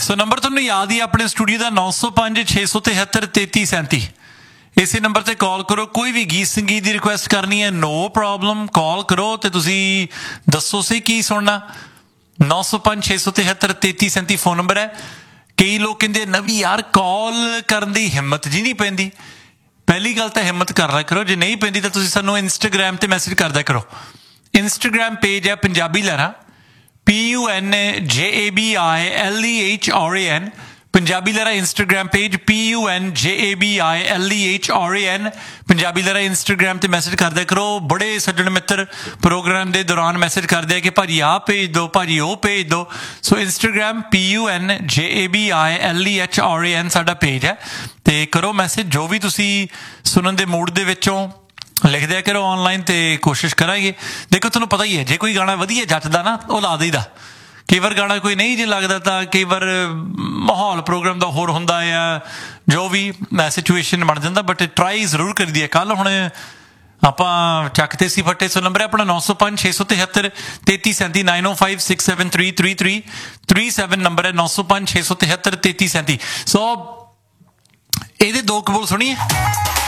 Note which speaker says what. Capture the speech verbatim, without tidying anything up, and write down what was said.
Speaker 1: ਸੋ number ਤੁਹਾਨੂੰ ਯਾਦ ਹੀ ਆਪਣੇ ਸਟੂਡੀਓ ਦਾ ਨੌ ਸੌ ਪੰਜ ਛੇ ਸੌ ਤਿਹੱਤਰ ਤੇਤੀ ਸੈਂਤੀ। ਇਸੇ ਨੰਬਰ ਤੇ ਕਾਲ ਕਰੋ। ਕੋਈ ਵੀ ਗੀਤ ਸੰਗੀਤ ਦੀ ਰਿਕੁਐਸਟ ਕਰਨੀ ਹੈ, ਨੋ ਪ੍ਰੋਬਲਮ, ਕਾਲ ਕਰੋ ਤੇ ਤੁਸੀਂ ਦੱਸੋ ਸੀ ਕੀ ਸੁਣਨਾ। ਨੌ ਸੌ ਪੰਜ ਛੇ ਸੌ ਤਿਹੱਤਰ ਤੇਤੀ ਸੈਂਤੀ ਫੋਨ ਨੰਬਰ ਹੈ। ਕਈ ਲੋਕ ਕਹਿੰਦੇ ਨਵੀਂ ਯਾਰ ਕਾਲ ਕਰਨ ਦੀ ਹਿੰਮਤ ਜੀ ਨਹੀਂ ਪੈਂਦੀ। ਪਹਿਲੀ ਗੱਲ ਤਾਂ ਹਿੰਮਤ ਕਰ ਲਿਆ ਕਰੋ, ਜੇ ਨਹੀਂ ਪੈਂਦੀ ਤਾਂ ਤੁਸੀਂ ਸਾਨੂੰ ਇੰਸਟਾਗ੍ਰਾਮ ਤੇ ਮੈਸੇਜ ਕਰਦਿਆ ਕਰੋ। ਇੰਸਟਾਗ੍ਰਾਮ ਪੇਜ ਹੈ ਪੰਜਾਬੀ ਲਹਿਰਾਂ, ਪੀ ਯੂ ਐਨ ਜੇ A B I L E H R A ਐਨ, ਪੰਜਾਬੀ ਲਹਿਰਾਂ Instagram page, P U N ਜੇ A B I L E H R A ਐਨ, ਪੰਜਾਬੀ ਲਹਿਰਾਂ ਇੰਸਟਾਗ੍ਰਾਮ ਤੇ ਮੈਸੇਜ ਕਰਦਿਆ ਕਰੋ। ਬੜੇ ਸੱਜਣ ਮਿੱਤਰ ਪ੍ਰੋਗਰਾਮ ਦੇ ਦੌਰਾਨ ਮੈਸੇਜ ਕਰਦੇ ਆ ਕਿ ਭਾਜੀ ਆਹ ਭੇਜ ਦਿਓ, ਭਾਜੀ ਉਹ ਭੇਜ ਦਿਓ। ਸੋ ਇੰਸਟਾਗ੍ਰਾਮ ਪੀ ਯੂ ਐਨ ਜੇ A B I L E H R A ਐਨ ਸਾਡਾ ਪੇਜ ਹੈ, ਤੇ ਕਰੋ ਮੈਸੇਜ। ਜੋ ਵੀ ਤੁਸੀਂ ਸੁਣਨ ਦੇ ਮੂਡ ਦੇ ਵਿੱਚੋਂ ਲਿਖ ਦਿਆ ਕਰੋ ਔਨਲਾਈਨ, ਤੇ ਕੋਸ਼ਿਸ਼ ਕਰਾਂਗੇ। ਦੇਖੋ ਤੁਹਾਨੂੰ ਪਤਾ ਹੀ ਹੈ, ਜੇ ਕੋਈ ਗਾਣਾ ਵਧੀਆ ਜੱਚਦਾ ਨਾ ਉਹ ਲਾ ਦਈਦਾ। ਕਈ ਵਾਰ ਗਾਣਾ ਕੋਈ ਨਹੀਂ ਜੇ ਲੱਗਦਾ ਤਾਂ ਕਈ ਵਾਰ ਮਾਹੌਲ ਪ੍ਰੋਗਰਾਮ ਦਾ ਹੋਰ ਹੁੰਦਾ ਆ, ਜੋ ਵੀ ਸਿਚੁਏਸ਼ਨ ਬਣ ਜਾਂਦਾ, ਬਟ ਟਰਾਈ ਜ਼ਰੂਰ ਕਰੀਦੀ ਹੈ। ਕੱਲ੍ਹ ਹੁਣ ਆਪਾਂ ਚੱਕਦੇ ਸੀ ਫੱਟੇ। ਸੋ ਨੰਬਰ ਹੈ ਆਪਣਾ ਨੌ ਸੌ ਪੰਜ ਛੇ ਸੌ ਤਿਹੱਤਰ ਤੇਤੀ ਸੈਂਤੀ, ਨਾਈਨ ਓ five six seven three three three three seven number ਹੈ, ਨੌ ਸੌ ਪੰਜ ਛੇ ਸੌ ਤਿਹੱਤਰ ਤੇਤੀ ਸੈਂਤੀ। ਸੋ ਇਹਦੇ ਦੋ ਕਬੂਲ ਸੁਣੀਏ।